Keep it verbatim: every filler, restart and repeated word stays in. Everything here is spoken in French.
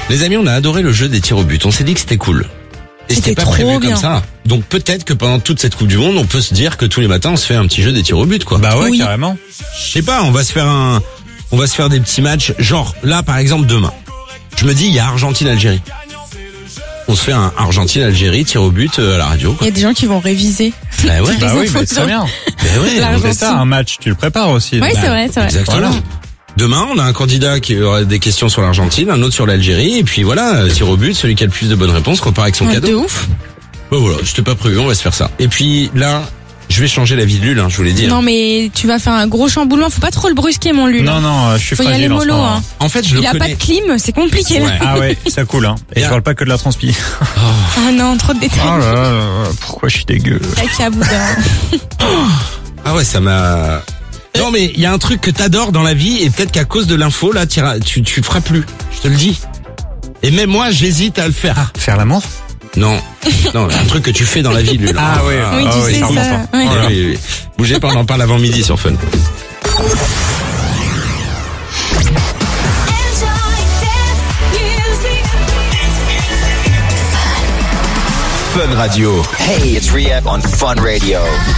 Les amis, on a adoré le jeu des tirs au but. On s'est dit que c'était cool. Et c'était, c'était pas prévu bien. Comme ça. Donc peut-être que pendant toute cette Coupe du Monde, on peut se dire que tous les matins, on se fait un petit jeu des tirs au but, quoi. Bah ouais, oui. carrément. Je sais pas, on va se faire un, on va se faire des petits matchs. Genre, là, par exemple, demain. Je me dis, il y a Argentine-Algérie. On se fait un Argentine-Algérie, tir au but à la radio, quoi. Il y a des gens qui vont réviser. Bah ouais, bah oui, bah c'est bien. Bah ouais, c'est ça, un match, tu le prépares aussi. Oui, bah, c'est vrai, c'est vrai. Exactement. Voilà. Demain, on a un candidat qui aura des questions sur l'Argentine, un autre sur l'Algérie, et puis voilà, tir au but, celui qui a le plus de bonnes réponses repart avec son Ouais, cadeau. de ouf. Bah voilà, c'était pas prévu, on va se faire ça. Et puis là, je vais changer la vie de Lul, hein, je vous l'ai dit. Non, hein. mais tu vas faire un gros chamboulement. Faut pas trop le brusquer, mon Lul. Non, non, je suis Faut y fragile aller en ce mollo, moment. hein. En fait, je le Il a connais. pas de clim, c'est compliqué, là. Ouais. Ah ouais, ça coule, hein. Et Yeah. je parle pas que de la transpi. Ah non, trop de détails. Oh là là, là, pourquoi je suis dégueu. Caca, boudin. Ah ouais, ça m'a... Non mais il y a un truc que t'adores dans la vie et peut-être qu'à cause de l'info, là, t'iras- tu tu feras plus. Je te le dis. Et même moi, j'hésite à le faire. Faire l'amour? Non, non, un truc que tu fais dans la vie, Lul. Ah ouais. Oui, Ah tu oui, sais ça remonte ça. pas. Ouais. Ah oui, oui. Bougez pas, on en parle avant midi sur Fun. Fun Radio. Hey, it's Rehab on Fun Radio.